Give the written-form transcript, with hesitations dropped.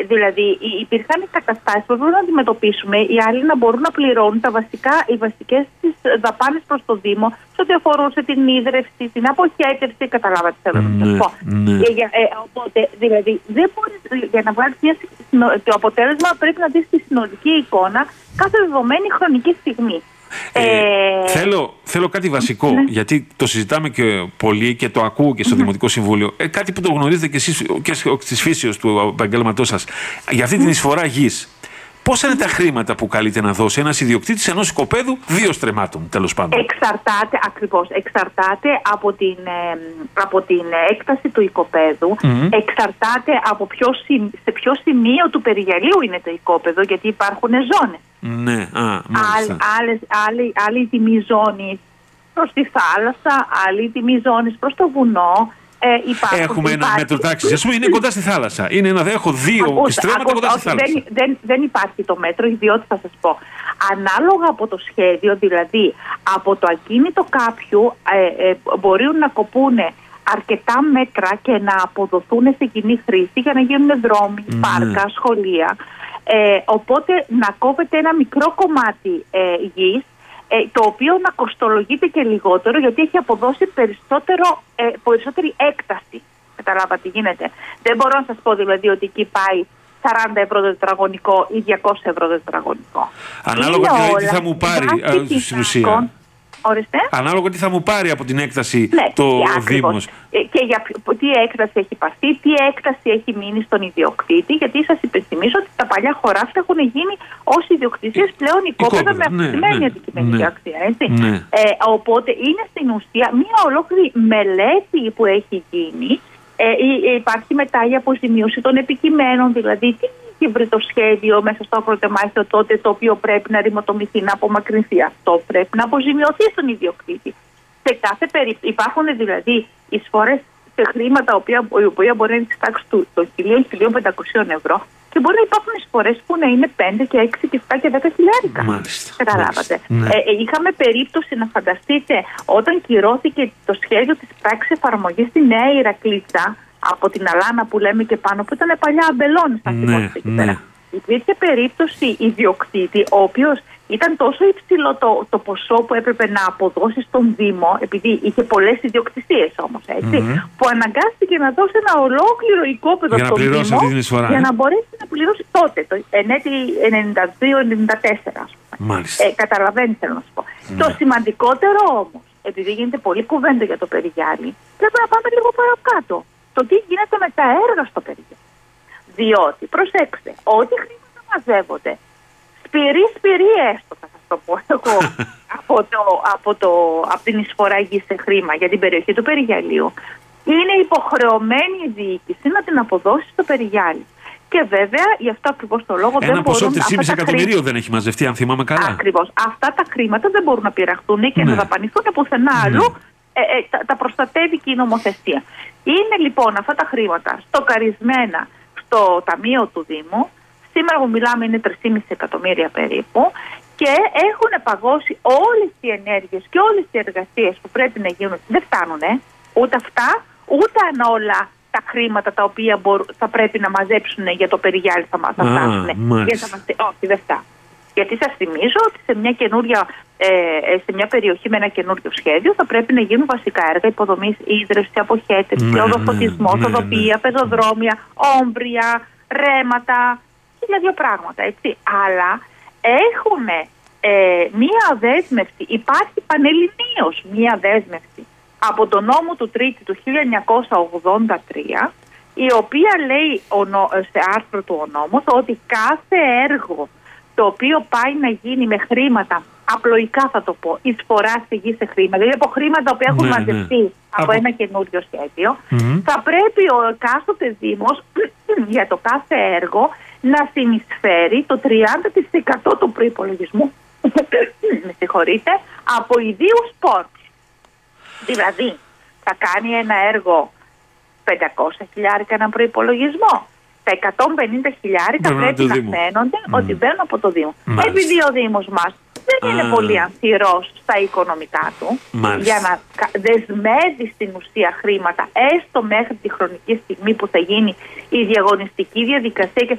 Δηλαδή, υπήρχαν καταστάσεις που πρέπει να αντιμετωπίσουμε οι άλλοι να μπορούν να πληρώνουν οι βασικές δαπάνες προς το Δήμο, σε ό,τι αφορούσε την ίδρυυση, την αποχέτευση. Καταλάβατε τι θέλω να σας πω. Οπότε, δηλαδή, δεν μπορείς, για να βγάλεις το αποτέλεσμα, πρέπει να δεις τη συνολική εικόνα κάθε δεδομένη χρονική στιγμή. Θέλω κάτι βασικό, γιατί το συζητάμε και πολύ και το ακούω και στο Δημοτικό Συμβούλιο. Κάτι που το γνωρίζετε και εσείς και στις φύσεως του επαγγέλματός σας. Για αυτή την εισφορά γης. Πόσα είναι τα χρήματα που καλείται να δώσει ένας ιδιοκτήτης ενός οικοπαίδου 2 στρεμμάτων, τέλος πάντων? Εξαρτάται από την έκταση του οικοπαίδου, εξαρτάται από σε ποιο σημείο του περιγαλείου είναι το οικόπεδο, γιατί υπάρχουν ζώνες. Ναι, Άλλη τιμή ζώνη προς τη θάλασσα, άλλη τιμή ζώνη προς το βουνό. Έχουμε ένα μέτρο τάξης, ας πούμε, είναι κοντά στη θάλασσα. Έχω 2 στρέμματα κοντά στη θάλασσα. Δεν υπάρχει το μέτρο, διότι θα σας πω. Ανάλογα από το σχέδιο, δηλαδή από το ακίνητο κάποιου, μπορεί να κοπούν αρκετά μέτρα και να αποδοθούν σε κοινή χρήση για να γίνουν δρόμοι, πάρκα, σχολεία. Οπότε να κόβεται ένα μικρό κομμάτι γης, το οποίο να κοστολογείται και λιγότερο, γιατί έχει αποδώσει περισσότερη έκταση. Καταλάβατε τι γίνεται. Δεν μπορώ να σας πω δηλαδή ότι εκεί πάει 40 ευρώ το τετραγωνικό ή 200 ευρώ το τετραγωνικό. Ανάλογα τι θα μου πάρει στην ουσία. Ορίστε. Ανάλογα τι θα μου πάρει από την έκταση το Δήμος. Και για τι έκταση έχει πάρθει, τι έκταση έχει μείνει στον ιδιοκτήτη, γιατί σας υπενθυμίζω ότι τα παλιά χωράφια έχουν γίνει ως ιδιοκτησίες πλέον οικόπεδα με αυξημένη αντικειμενική αξία. Οπότε είναι στην ουσία μια ολόκληρη μελέτη που έχει γίνει. Υπάρχει μετά η αποζημίωση των επικειμένων, δηλαδή τι είχε βρει το σχέδιο μέσα στο ακροτεμάχιο τότε, το οποίο πρέπει να ρημοτομηθεί, να απομακρυνθεί. Αυτό πρέπει να αποζημιωθεί στον ιδιοκτήτη. Σε κάθε περίπτωση υπάρχουν δηλαδή εισφορές σε χρήματα, η οποία μπορεί να είναι τη τάξη των 1.000-1.500 ευρώ, και μπορεί να υπάρχουν εισφορές που να είναι 5 και 6 και 7 και 10 χιλιάρικα. Καταλάβατε. Είχαμε περίπτωση να φανταστείτε όταν κυρώθηκε το σχέδιο της πράξης εφαρμογής στη Νέα Ηρακλήτσα από την Αλάνα που λέμε και πάνω, που ήταν παλιά αμπελώνες, αν θυμάστε εκεί πέρα. Υπήρχε περίπτωση ιδιοκτήτη, ο οποίος ήταν τόσο υψηλό το ποσό που έπρεπε να αποδώσει στον Δήμο, επειδή είχε πολλές ιδιοκτησίες όμως, που αναγκάστηκε να δώσει ένα ολόκληρο οικόπεδο στον Δήμο για να μπορέσει να πληρώσει τότε, το 92-94, ας πούμε. Καταλαβαίνεις, θέλω να σου πω. Το σημαντικότερο όμως, επειδή γίνεται πολύ κουβέντα για το Περιγιάλι, πρέπει να πάμε λίγο παρακάτω. Το τι γίνεται με τα έργα στο Περιγιάλι. Διότι, προσέξτε, ό,τι χρήματα μαζεύονται, σπυρί έστω, θα σας το πω εγώ, από την εισφορά γης σε χρήμα για την περιοχή του Περιγιαλίου, είναι υποχρεωμένη η διοίκηση να την αποδώσει στο Περιγιάλι. Και βέβαια, γι' αυτό ακριβώς το λόγο ένα ποσό 3,5 εκατομμυρίων δεν έχει μαζευτεί, αν θυμάμαι καλά. Ακριβώς. Αυτά τα χρήματα δεν μπορούν να πειραχτούν και να δαπανηθούν πουθενά αλλού. Τα προστατεύει και η νομοθεσία. Είναι λοιπόν αυτά τα χρήματα στοκαρισμένα στο ταμείο του Δήμου. Σήμερα που μιλάμε είναι 3,5 εκατομμύρια περίπου, και έχουν παγώσει όλες οι ενέργειες και όλες οι εργασίες που πρέπει να γίνουν. Δεν φτάνουν ούτε αυτά, ούτε αν όλα τα χρήματα τα οποία θα πρέπει να μαζέψουν για το Περιγιάλι θα φτάσουν. Όχι, δεν φτάνουν. Γιατί σας θυμίζω ότι σε μια περιοχή με ένα καινούριο σχέδιο θα πρέπει να γίνουν βασικά έργα υποδομής, ίδρυυση, αποχέτευση, οδοφωτισμός, οδοποιία, πεζοδρόμια, όμπρια, ρέματα, 1.002 πράγματα, έτσι. Αλλά έχουμε μία δέσμευση, υπάρχει πανελληνίως μία δέσμευση από τον νόμο του Τρίτη του 1983, η οποία λέει σε άρθρο του ο νόμος ότι κάθε έργο το οποίο πάει να γίνει με χρήματα, απλοϊκά θα το πω, εισφορά στη γη σε χρήματα, δηλαδή από χρήματα που έχουν μαζευτεί από ένα καινούριο σχέδιο, θα πρέπει ο εκάστοτε Δήμος για το κάθε έργο να συνεισφέρει το 30% του προϋπολογισμού από ιδίους πόρους. Δηλαδή, θα κάνει ένα έργο 500 χιλιάρικα έναν προϋπολογισμό. Τα 150 χιλιάρικα πρέπει να φαίνονται ότι μπαίνουν από το Δήμο. Επειδή ο Δήμος μας δεν είναι πολύ ανθυρός στα οικονομικά του, για να δεσμεύει στην ουσία χρήματα, έστω μέχρι τη χρονική στιγμή που θα γίνει η διαγωνιστική διαδικασία και